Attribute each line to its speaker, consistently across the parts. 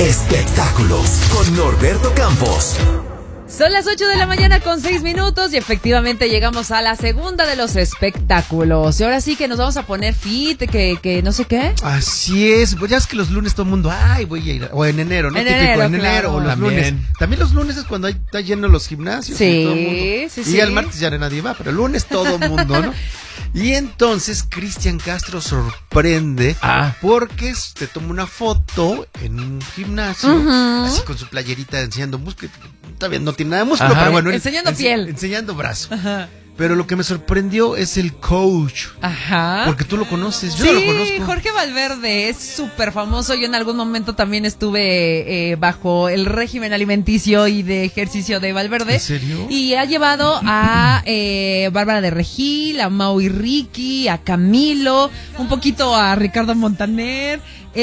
Speaker 1: Espectáculos con Norberto Campos.
Speaker 2: Son las 8 de la mañana con 6 minutos y efectivamente llegamos a la segunda de los espectáculos. Y ahora sí que nos vamos a poner fit, que no sé qué.
Speaker 3: Así es, pues ya es que los lunes todo el mundo, voy a ir, o en enero, ¿no?
Speaker 2: En
Speaker 3: Típico,
Speaker 2: enero,
Speaker 3: en enero,
Speaker 2: claro.
Speaker 3: o los lunes. También los lunes es cuando está lleno los gimnasios.
Speaker 2: Sí,
Speaker 3: y todo el mundo.
Speaker 2: sí,
Speaker 3: y
Speaker 2: sí.
Speaker 3: el martes ya nadie va, pero el lunes todo el mundo, ¿no? Y entonces Cristian Castro sorprende porque te toma una foto en un gimnasio, así con su playerita enseñando músculo. Todavía no tiene nada de músculo, pero bueno.
Speaker 2: Enseñando piel.
Speaker 3: Enseñando brazo. Pero lo que me sorprendió es el coach. Porque tú lo conoces, yo no lo conozco.
Speaker 2: Sí, Jorge Valverde es súper famoso. Yo en algún momento también estuve bajo el régimen alimenticio y de ejercicio de Valverde.
Speaker 3: ¿En serio?
Speaker 2: Y ha llevado a Bárbara de Regil, a Mau y Ricky, a Camilo, un poquito a Ricardo Montaner,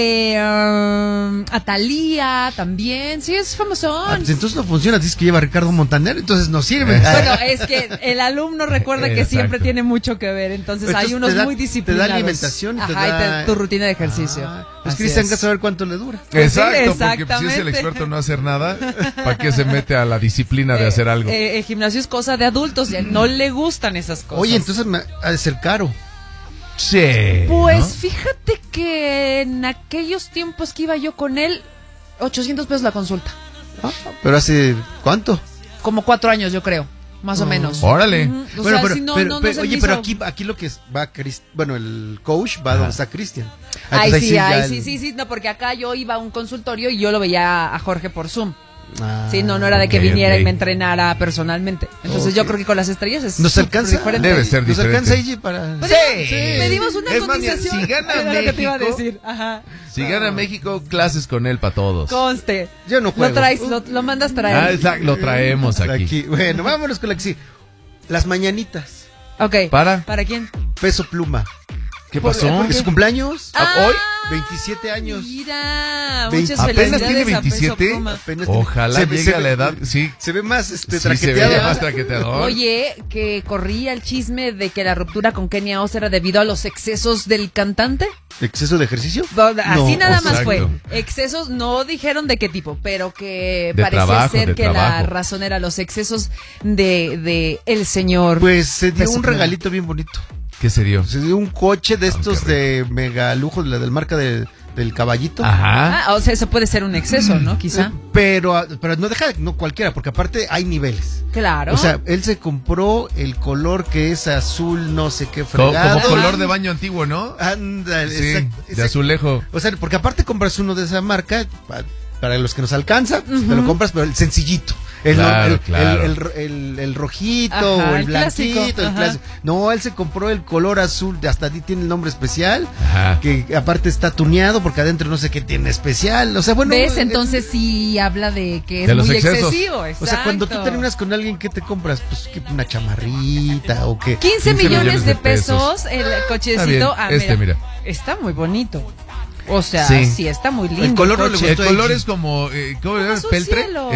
Speaker 2: a Thalía también. Sí, es famosón.
Speaker 3: Pues entonces no funciona, dices que lleva a Ricardo Montaner, entonces no sirve.
Speaker 2: Bueno, es que el alumno recuerda que siempre tiene mucho que ver, entonces hay unos muy disciplinados.
Speaker 3: Te da alimentación y
Speaker 2: y tu rutina de ejercicio.
Speaker 3: Pues Cristian Castro, a ver cuánto le dura.
Speaker 4: Exacto, porque si es el experto en no hacer nada, ¿para qué se mete a la disciplina de hacer algo?
Speaker 2: El gimnasio es cosa de adultos, no le gustan esas cosas.
Speaker 3: Oye, entonces ha de ser caro.
Speaker 4: Sí.
Speaker 2: Pues
Speaker 4: ¿no?
Speaker 2: fíjate que en aquellos tiempos que iba yo con él, 800 pesos la consulta.
Speaker 3: Pero hace, ¿cuánto?
Speaker 2: Como 4 años, yo creo. Más o menos.
Speaker 4: Órale.
Speaker 2: O sea, si no se me
Speaker 3: oye,
Speaker 2: hizo...
Speaker 3: pero aquí lo que va bueno, el coach va donde está Cristian.
Speaker 2: Sí, no, porque acá yo iba a un consultorio y yo lo veía a Jorge por Zoom. Sí, no era de que viniera y me entrenara personalmente. Entonces yo creo que con las estrellas es
Speaker 3: ¿nos alcanza?
Speaker 2: diferente.
Speaker 4: Debe ser diferente.
Speaker 3: ¿Nos alcanza allí para...?
Speaker 2: Sí. Pedimos una
Speaker 4: Es más,
Speaker 2: cotización.
Speaker 4: si gana
Speaker 2: Era lo que te iba a
Speaker 4: México,
Speaker 2: decir. Ajá.
Speaker 4: Si gana México, clases con él para todos.
Speaker 2: Conste.
Speaker 3: Yo no juego.
Speaker 2: Lo traes, lo mandas traer.
Speaker 4: Exacto, lo traemos aquí.
Speaker 3: Bueno, vámonos con la que sí. Las mañanitas.
Speaker 2: Ok.
Speaker 4: ¿Para
Speaker 2: quién?
Speaker 3: Peso Pluma.
Speaker 4: ¿Qué pasó?
Speaker 3: ¿Es su cumpleaños?
Speaker 4: ¿Hoy?
Speaker 3: 27 años.
Speaker 2: Mira,
Speaker 3: Muchas
Speaker 4: ¿Apenas tiene
Speaker 2: felicidades a Peso
Speaker 4: 27?
Speaker 2: Pluma.
Speaker 4: Ojalá llegue a la edad, sí.
Speaker 3: Se ve más
Speaker 4: Sí, se
Speaker 3: traqueteado.
Speaker 4: ve más traqueteador.
Speaker 2: Oye, que corría el chisme de que la ruptura con Kenia Oz era debido a los excesos del cantante.
Speaker 3: ¿Exceso de ejercicio?
Speaker 2: Así nada más
Speaker 4: exacto.
Speaker 2: fue. Excesos, no dijeron de qué tipo, pero que
Speaker 4: De
Speaker 2: parecía
Speaker 4: trabajo,
Speaker 2: ser
Speaker 4: de
Speaker 2: que la
Speaker 4: trabajo.
Speaker 2: razón era los excesos de el señor.
Speaker 3: Pues se dio
Speaker 2: Peso
Speaker 3: un
Speaker 2: Pluma.
Speaker 3: regalito bien bonito.
Speaker 4: ¿Qué se dio?
Speaker 3: Se dio un coche de estos
Speaker 4: qué
Speaker 3: de mega lujo, del marca del caballito.
Speaker 4: Ajá.
Speaker 2: O sea, eso puede ser un exceso, ¿no? Quizá.
Speaker 3: Pero no cualquiera, porque aparte hay niveles.
Speaker 2: Claro.
Speaker 3: O sea, él se compró el color que es azul, no sé qué
Speaker 4: Como
Speaker 3: fregado.
Speaker 4: color de baño antiguo, ¿no?
Speaker 3: Ándale,
Speaker 4: Sí,
Speaker 3: exacto,
Speaker 4: de azulejo.
Speaker 3: O sea, porque aparte compras uno de esa marca, para los que nos alcanza, pues te lo compras, pero el sencillito.
Speaker 4: Claro.
Speaker 3: El rojito,
Speaker 2: Ajá,
Speaker 3: o el
Speaker 2: el clásico,
Speaker 3: blanquito, el
Speaker 2: ajá.
Speaker 3: clásico. No, él se compró el color azul, hasta ahí tiene el nombre especial,
Speaker 4: Ajá.
Speaker 3: que aparte está tuneado porque adentro no sé qué tiene especial. O sea, bueno.
Speaker 2: ¿Ves? Entonces sí habla de que es
Speaker 4: De los
Speaker 2: muy
Speaker 4: excesos.
Speaker 2: excesivo.
Speaker 3: O sea, cuando tú
Speaker 2: exacto.
Speaker 3: terminas con alguien, ¿qué te compras? Pues que una chamarrita o qué.
Speaker 2: 15 millones de pesos el cochecito.
Speaker 4: Está bien, mira.
Speaker 2: Está muy bonito. O sea,
Speaker 4: Sí.
Speaker 2: sí está muy lindo.
Speaker 3: El color no le
Speaker 2: coche.
Speaker 4: El
Speaker 3: gustó
Speaker 4: color
Speaker 3: Eiji.
Speaker 4: es como, ¿cómo es?
Speaker 2: Azul
Speaker 4: ¿Peltre?
Speaker 2: cielo.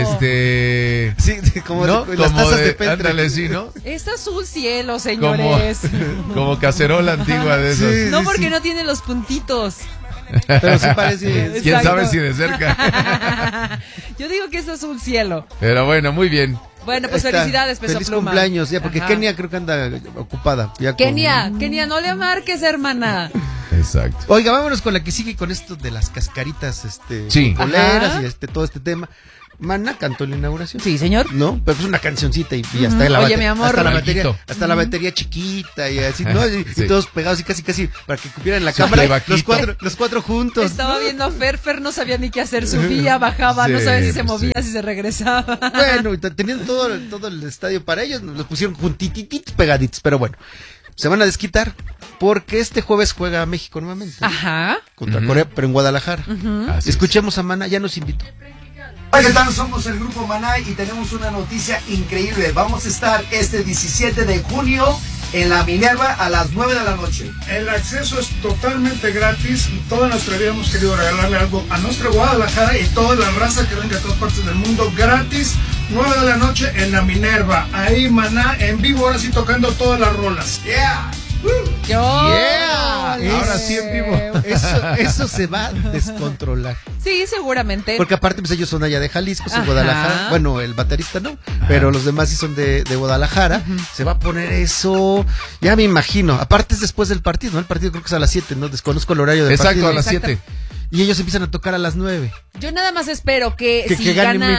Speaker 3: Sí, como
Speaker 4: ¿No?
Speaker 3: las
Speaker 4: Como
Speaker 3: tazas de Petre.
Speaker 4: ándale, sí, ¿no?
Speaker 2: Es azul cielo,
Speaker 4: Como,
Speaker 2: señores.
Speaker 4: como cacerola antigua de esos.
Speaker 3: Sí.
Speaker 2: No porque no tiene los puntitos.
Speaker 3: Pero sí parece.
Speaker 4: ¿Quién
Speaker 2: Exacto.
Speaker 4: sabe si de cerca?
Speaker 2: Yo digo que es azul cielo.
Speaker 4: Pero bueno, muy bien.
Speaker 2: Bueno, pues
Speaker 3: Está.
Speaker 2: felicidades, Peso
Speaker 3: Feliz
Speaker 2: Pluma.
Speaker 3: cumpleaños, ya, porque
Speaker 2: Ajá.
Speaker 3: Kenia creo que anda ocupada. Ya con-
Speaker 2: Kenia, no le marques, hermana.
Speaker 4: Exacto.
Speaker 3: Oiga, vámonos con la que sigue con esto de las cascaritas,
Speaker 4: Sí.
Speaker 3: futboleras
Speaker 2: Ajá.
Speaker 3: y todo este tema. Maná cantó en la inauguración.
Speaker 2: Sí, señor.
Speaker 3: ¿No? Pero es una cancioncita y hasta la
Speaker 2: Oye, mi amor.
Speaker 4: Alguito.
Speaker 3: hasta la batería chiquita y así, ¿no? Y
Speaker 4: Sí.
Speaker 3: todos pegados y casi para que cupieran la
Speaker 4: Su
Speaker 3: cámara.
Speaker 4: playbackito.
Speaker 3: Los cuatro juntos.
Speaker 2: Estaba viendo a Fer no sabía ni qué hacer, subía, bajaba, no
Speaker 4: Sí,
Speaker 2: sabía si se
Speaker 4: pues
Speaker 2: movía,
Speaker 4: sí.
Speaker 2: si se regresaba.
Speaker 3: Bueno, tenían todo el estadio para ellos, nos los pusieron juntititos, pegaditos, pero bueno, se van a desquitar porque este jueves juega México nuevamente
Speaker 2: Ajá.
Speaker 3: contra Corea, pero en Guadalajara.
Speaker 4: Así es.
Speaker 3: Escuchemos a Maná, ya nos invitó.
Speaker 5: Hola, ¿qué tal? Somos el Grupo Maná y tenemos una noticia increíble. Vamos a estar este 17 de junio en la Minerva a las 9 de la noche.
Speaker 6: El acceso es totalmente gratis y toda nuestra vida hemos querido regalarle algo a nuestra Guadalajara y toda la raza que venga de todas partes del mundo gratis. 9 de la noche en la Minerva. Ahí Maná en vivo, ahora sí tocando todas las rolas.
Speaker 5: Yeah.
Speaker 4: Ahora sí en vivo.
Speaker 3: Eso se va a descontrolar.
Speaker 2: Sí, seguramente.
Speaker 3: Porque aparte, pues ellos son allá de Jalisco, son Guadalajara. Bueno, el baterista no, pero los demás sí son de Guadalajara. Se va a poner eso, ya me imagino. Aparte es después del partido, ¿no? El partido creo que es a las 7, ¿no? Desconozco el horario del partido.
Speaker 4: Exacto, a las 7.
Speaker 3: Y ellos empiezan a tocar a las 9.
Speaker 2: Yo nada más espero que si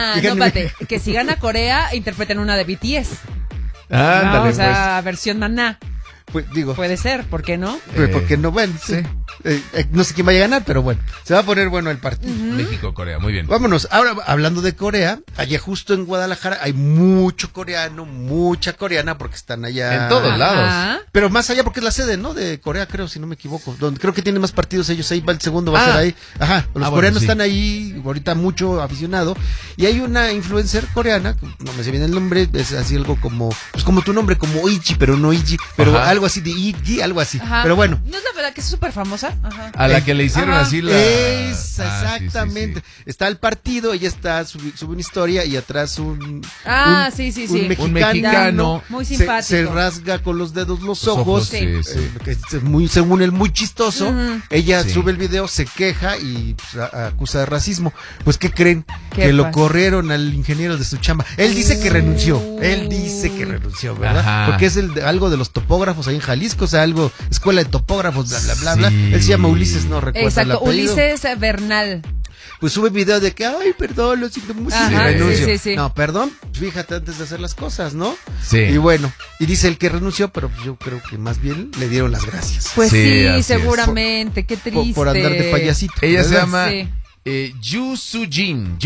Speaker 2: gana Corea, interpreten una de BTS.
Speaker 4: Ándale,
Speaker 2: o sea, versión Maná.
Speaker 3: Pues digo,
Speaker 2: puede ser, ¿por qué no?
Speaker 3: Pues porque no, bueno, sí. No sé quién vaya a ganar, pero bueno, se va a poner bueno el partido.
Speaker 4: México-Corea, muy bien.
Speaker 3: Vámonos, ahora hablando de Corea, allá justo en Guadalajara hay mucho coreano, mucha coreana, porque están allá.
Speaker 4: En todos lados.
Speaker 3: Pero más allá porque es la sede, ¿no? De Corea, creo, si no me equivoco. Donde creo que tienen más partidos ellos, ahí va el segundo, va a ser ahí. Ajá, los coreanos están ahí, ahorita mucho aficionado. Y hay una influencer coreana, no me sé bien el nombre, es así algo como, pues como tu nombre, como Ichi, pero no Ichi, pero algo así de Ichi, algo así. Pero bueno.
Speaker 2: ¿No es la verdad que es súper famosa?
Speaker 4: A la que le hicieron así la...
Speaker 3: Exactamente. Sí. Está el partido, ella sube una historia y atrás un mexicano
Speaker 2: muy simpático.
Speaker 3: Se rasga con los dedos los ojos. Según él, muy chistoso. Ella sube el video, se queja y pues, acusa de racismo. Pues, ¿qué creen? Que lo corrieron al ingeniero de su chamba. Él dice que renunció. ¿Verdad? Porque es algo de los topógrafos ahí en Jalisco, o sea, algo, escuela de topógrafos, bla, bla, bla, bla. Él se llama Ulises, no recuerdo.
Speaker 2: Exacto, Ulises Bernal.
Speaker 3: Pues sube video de que, ay, perdón, lo siento mucho.
Speaker 2: Sí.
Speaker 3: No, perdón, fíjate antes de hacer las cosas, ¿no?
Speaker 4: Sí.
Speaker 3: Y bueno, y dice el que renunció, pero yo creo que más bien le dieron las gracias.
Speaker 2: Pues sí, seguramente, qué triste.
Speaker 3: Por andar de payasito.
Speaker 4: Ella se llama Jun Soo-jin.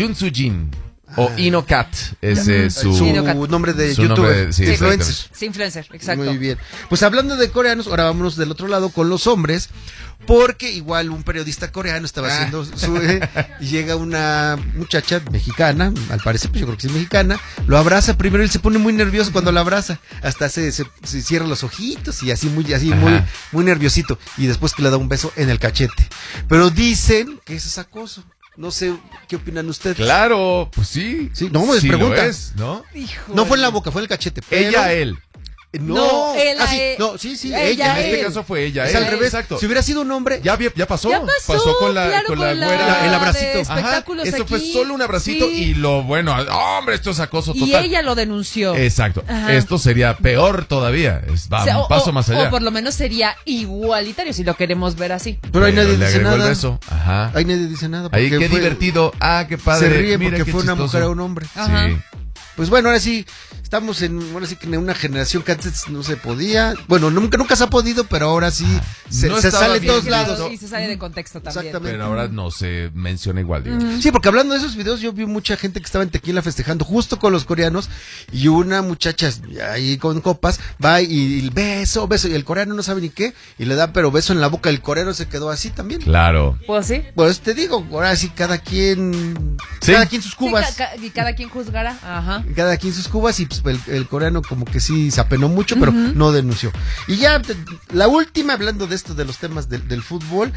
Speaker 4: O Inocat, ese es su
Speaker 3: nombre de
Speaker 4: su
Speaker 3: YouTube.
Speaker 4: Nombre,
Speaker 2: influencer, exacto.
Speaker 3: Muy bien. Pues hablando de coreanos, ahora vámonos del otro lado con los hombres, porque igual un periodista coreano estaba haciendo y llega una muchacha mexicana, al parecer, pues yo creo que sí es mexicana, lo abraza primero, él se pone muy nervioso cuando la abraza, hasta se cierra los ojitos y muy nerviosito, y después que le da un beso en el cachete. Pero dicen que eso es acoso. No sé, ¿qué opinan ustedes?
Speaker 4: Claro, pues sí.
Speaker 3: No, me pregunta.
Speaker 4: ¿No?
Speaker 3: Híjole. No fue en la boca, fue en el cachete.
Speaker 4: Ella, él.
Speaker 2: No, ella.
Speaker 3: Ella.
Speaker 4: En este caso fue ella.
Speaker 3: Es al revés.
Speaker 4: Exacto.
Speaker 3: Si hubiera sido un hombre.
Speaker 4: Ya pasó. Pasó con la güera.
Speaker 3: El abracito.
Speaker 4: Eso fue solo un abracito y lo bueno. Hombre, esto es acoso total.
Speaker 2: Y ella lo denunció.
Speaker 4: Exacto. Esto sería peor todavía. Va un paso más allá.
Speaker 2: O por lo menos sería igualitario si lo queremos ver así.
Speaker 3: Pero ahí nadie dice nada.
Speaker 4: Ajá.
Speaker 3: Ahí nadie dice nada.
Speaker 4: Ahí qué divertido. Qué padre.
Speaker 3: Se ríe porque fue una mujer a un hombre.
Speaker 2: Ajá.
Speaker 3: Sí. Pues bueno, ahora sí, estamos en una generación que antes no se podía. Bueno, nunca se ha podido, pero ahora sí se sale de todos lados.
Speaker 2: Y se sale de contexto también.
Speaker 3: Exactamente.
Speaker 4: Pero ahora no se menciona igual, digamos.
Speaker 3: Sí, porque hablando de esos videos, yo vi mucha gente que estaba en Tequila festejando justo con los coreanos y una muchacha ahí con copas va y beso, y el coreano no sabe ni qué, y le da pero beso en la boca, el coreano se quedó así también.
Speaker 4: Claro.
Speaker 2: Pues sí.
Speaker 3: Pues te digo, ahora sí cada quien sus cubas.
Speaker 2: Sí, y cada quien juzgará. Ajá.
Speaker 3: Cada quien sus cubas y pues, el coreano como que sí se apenó mucho, pero no denunció. Y ya la última, hablando de esto, de los temas del fútbol.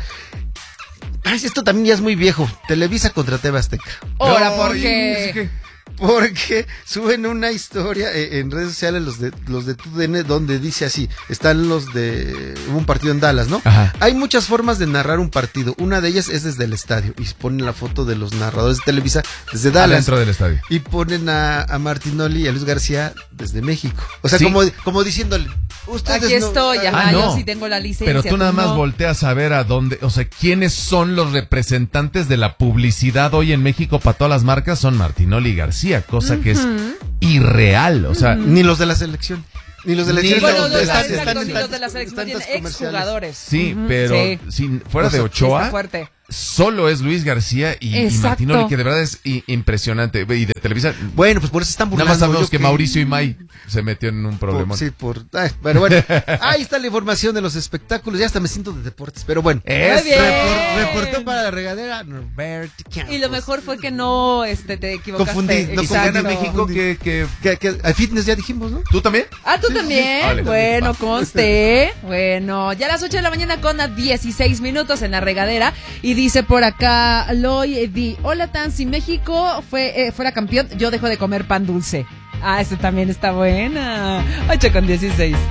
Speaker 3: Esto también ya es muy viejo. Televisa contra TV Azteca.
Speaker 2: Ahora, ¿por qué?
Speaker 3: Porque suben una historia en redes sociales los de TUDN donde dice así, están hubo un partido en Dallas, ¿no?
Speaker 4: Ajá.
Speaker 3: Hay muchas formas de narrar un partido, una de ellas es desde el estadio y ponen la foto de los narradores de Televisa desde Dallas.
Speaker 4: Dentro del estadio.
Speaker 3: Y ponen a Martinoli y a Luis García desde México. O sea, como diciéndole, ustedes
Speaker 2: aquí estoy,
Speaker 3: no,
Speaker 2: yo sí tengo la licencia.
Speaker 4: Pero tú nada más volteas a ver a dónde, o sea, quiénes son los representantes de la publicidad hoy en México para todas las marcas, son Martinoli y García, cosa que es irreal, o sea,
Speaker 3: ni los de la selección. Ni los de la selección.
Speaker 2: Los de la selección tienen exjugadores.
Speaker 4: Sí, pero si fuera de Ochoa, solo es Luis García y Martinoli, que de verdad es impresionante. Y de Televisa.
Speaker 3: Bueno, pues por eso están burlando.
Speaker 4: Nada más sabemos que Mauricio Imay se metió en un problema.
Speaker 3: Pero bueno, ahí está la información de los espectáculos. Ya hasta me siento de deportes, pero bueno. Reportó para la regadera Norberto Campos.
Speaker 2: Y lo mejor fue que no te equivocaste.
Speaker 3: Confundí.
Speaker 4: No confundí en México que
Speaker 3: al fitness ya dijimos, ¿no?
Speaker 4: ¿Tú también?
Speaker 2: ¿Tú también? Sí. Bueno, conste. Bueno, ya a las 8 de la mañana con 16 minutos en la regadera. Y dice por acá Lloyd, hola Tan, si México fuera campeón, yo dejo de comer pan dulce. Esta también está buena. 8 con 16.